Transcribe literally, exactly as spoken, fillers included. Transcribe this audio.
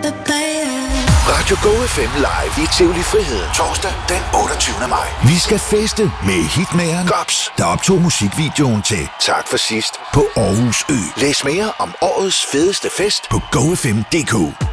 Radio Go F M live i Tivoli Friheden torsdag den otteogtyvende maj. Vi skal feste med hitmageren Gops, der optog musikvideoen til Tak for sidst på Aarhus Ø. Læs mere om årets fedeste fest på go f m punktum d k.